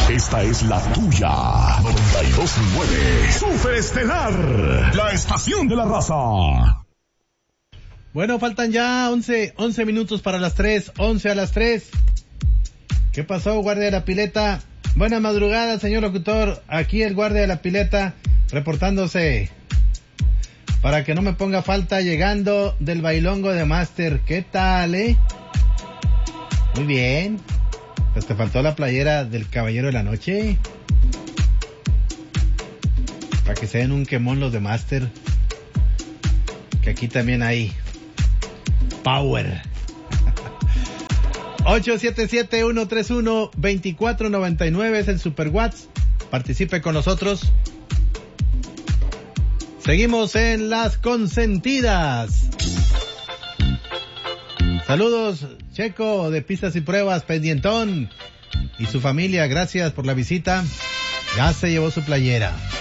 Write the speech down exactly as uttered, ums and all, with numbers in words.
Esta es la tuya. noventa y dos punto nueve. Super Estelar. La estación de la raza. Bueno, faltan ya once, once minutos para las tres, once a las tres. ¿Qué pasó, guardia de la pileta? Buena madrugada, señor locutor. Aquí el guardia de la pileta reportándose para que no me ponga falta llegando del bailongo de Master. ¿Qué tal, eh? Muy bien. Pues te faltó la playera del Caballero de la Noche. Para que se den un quemón los de Master. Que aquí también hay Power. ocho siete siete, uno tres uno, dos cuatro nueve nueve es el Super WhatsApp. Participe con nosotros. Seguimos en Las Consentidas. Saludos, Checo de Pistas y Pruebas, pendientón. Y su familia, gracias por la visita. Ya se llevó su playera.